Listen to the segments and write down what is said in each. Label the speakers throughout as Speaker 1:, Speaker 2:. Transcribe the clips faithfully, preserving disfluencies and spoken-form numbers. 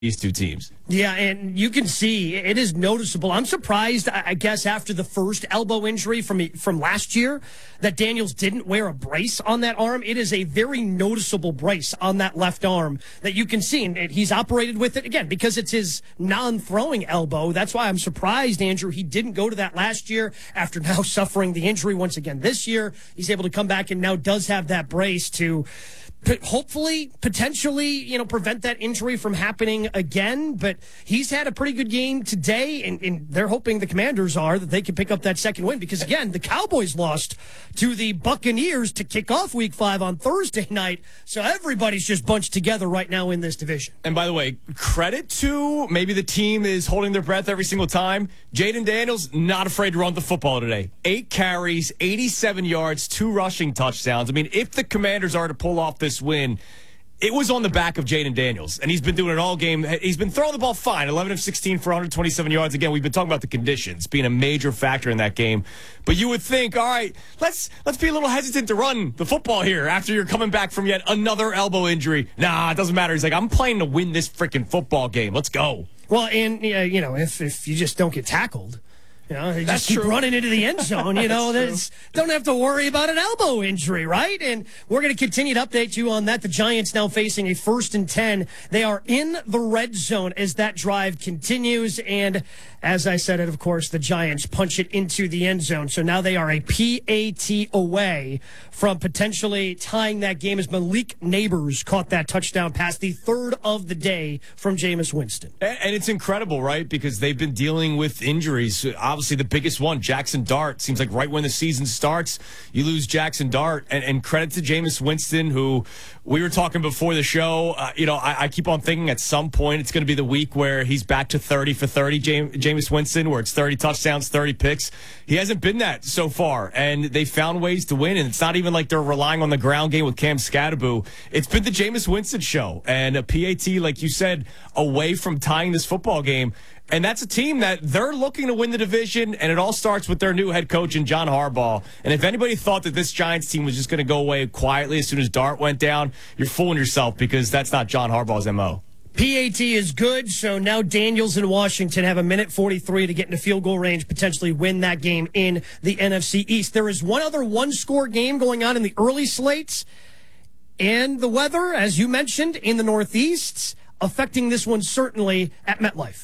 Speaker 1: these two teams.
Speaker 2: Yeah, and you can see it is noticeable. I'm surprised, I guess, after the first elbow injury from from last year, that Daniels didn't wear a brace on that arm. It is a very noticeable brace on that left arm that you can see, and he's operated with it, again, because it's his non-throwing elbow. That's why I'm surprised, Andrew, he didn't go to that last year after now suffering the injury once again this year. He's able to come back and now does have that brace to hopefully, potentially, you know, prevent that injury from happening again. But he's had a pretty good game today, and, and they're hoping, the Commanders are, that they can pick up that second win. Because, again, the Cowboys lost to the Buccaneers to kick off Week five on Thursday night. So everybody's just bunched together right now in this division.
Speaker 1: And by the way, credit to maybe the team is holding their breath every single time. Jayden Daniels, not afraid to run the football today. Eight carries, eighty-seven yards, two rushing touchdowns. I mean, if the Commanders are to pull off this win, it was on the back of Jayden Daniels, and he's been doing it all game. He's been throwing the ball fine, eleven of sixteen for one hundred twenty-seven yards. Again, we've been talking about the conditions being a major factor in that game. But you would think, all right, let's let's be a little hesitant to run the football here after you're coming back from yet another elbow injury. Nah, it doesn't matter. He's like, I'm playing to win this freaking football game. Let's go.
Speaker 2: Well, and, uh, you know, if, if you just don't get tackled, you know, they just keep running into the end zone. You know, that's don't have to worry about an elbow injury, right? And we're going to continue to update you on that. The Giants now facing a first and ten. They are in the red zone as that drive continues. And as I said it, of course, the Giants punch it into the end zone. So now they are a P A T away from potentially tying that game, as Malik Neighbors caught that touchdown pass, the third of the day from Jameis Winston.
Speaker 1: And it's incredible, right? Because they've been dealing with injuries. Obviously, the biggest one, Jackson Dart. Seems like right when the season starts, you lose Jackson Dart. And, and credit to Jameis Winston, who we were talking before the show. Uh, you know, I, I keep on thinking at some point it's going to be the week where he's back to thirty for thirty, James, Jameis Winston, where it's thirty touchdowns, thirty picks. He hasn't been that so far, and they found ways to win. And it's not even like they're relying on the ground game with Cam Scatterbo. It's been the Jameis Winston show, and a P A T, like you said, away from tying this football game. And that's a team that they're looking to win the division, and it all starts with their new head coach in John Harbaugh. And if anybody thought that this Giants team was just going to go away quietly as soon as Dart went down, you're fooling yourself, because that's not John Harbaugh's M O.
Speaker 2: P A T is good, so now Daniels and Washington have a minute forty-three to get into field goal range, potentially win that game in the N F C East. There is one other one-score game going on in the early slates, and the weather, as you mentioned, in the Northeast, affecting this one certainly at MetLife.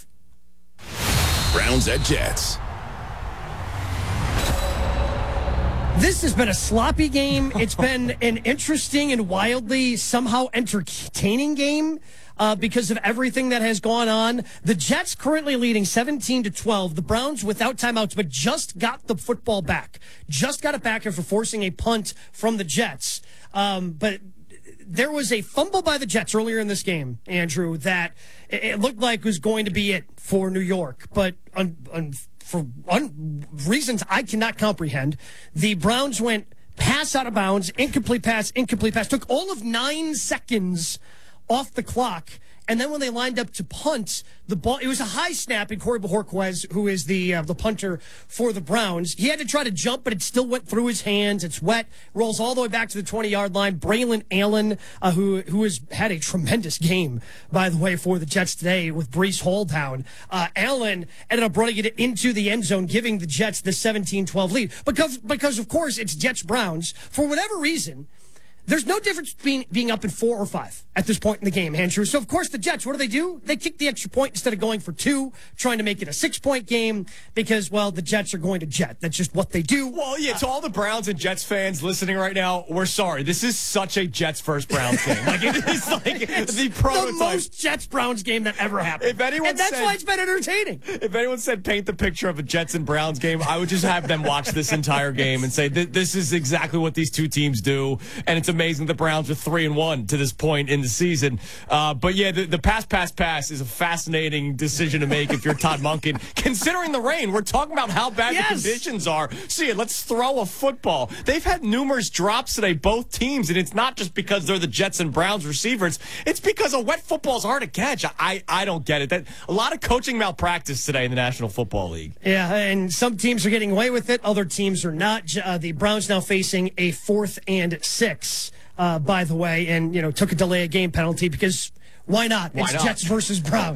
Speaker 3: Browns at Jets.
Speaker 2: This has been a sloppy game. It's been an interesting and wildly somehow entertaining game uh, because of everything that has gone on. The Jets currently leading seventeen to twelve. The Browns without timeouts, but just got the football back. Just got it back after forcing a punt from the Jets. Um, but there was a fumble by the Jets earlier in this game, Andrew, that it looked like was going to be it for New York. But un, un, for un, reasons I cannot comprehend, the Browns went pass out of bounds, incomplete pass, incomplete pass, took all of nine seconds off the clock. And then when they lined up to punt, the ball, it was a high snap, and Corey Bojorquez, who is the uh, the punter for the Browns, he had to try to jump, but it still went through his hands. It's wet, rolls all the way back to the twenty-yard line. Braylon Allen, uh, who who has had a tremendous game, by the way, for the Jets today with Breece Hall down. Uh, Allen ended up running it into the end zone, giving the Jets the seventeen twelve lead. Because, because of course, it's Jets-Browns. For whatever reason, there's no difference between being up in four or five at this point in the game, Andrew. So, of course, the Jets, what do they do? They kick the extra point instead of going for two, trying to make it a six-point game because, well, the Jets are going to jet. That's just what they do.
Speaker 1: Well, yeah, to all the Browns and Jets fans listening right now, we're sorry. This is such a Jets versus Browns game. Like, it is like the prototype.
Speaker 2: The most Jets-Browns game that ever happened.
Speaker 1: If anyone
Speaker 2: and that's
Speaker 1: said,
Speaker 2: why it's been entertaining.
Speaker 1: If anyone said paint the picture of a Jets and Browns game, I would just have them watch this entire game and say, this is exactly what these two teams do, and it's amazing the Browns are three and one to this point in the season. Uh, but yeah, the, the pass, pass, pass is a fascinating decision to make if you're Todd Monken. Considering the rain, we're talking about how bad yes. the conditions are. So yeah, let's throw a football. They've had numerous drops today, both teams, and it's not just because they're the Jets and Browns receivers. It's because a wet football is hard to catch. I, I don't get it. That a lot of coaching malpractice today in the National Football League.
Speaker 2: Yeah, and some teams are getting away with it. Other teams are not. Uh, the Browns now facing a fourth and six. Uh, by the way, and, you know, took a delay of game penalty because Why not?
Speaker 1: Why
Speaker 2: it's
Speaker 1: not?
Speaker 2: Jets versus Browns.